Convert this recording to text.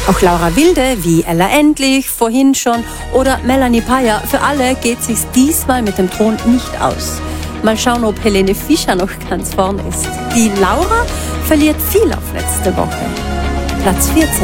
Auch Laura Wilde, wie Ella Endlich, vorhin schon, oder Melanie Payer, für alle geht es sich diesmal mit dem Thron nicht aus. Mal schauen, ob Helene Fischer noch ganz vorn ist. Die Laura verliert viel auf letzte Woche. Platz 14.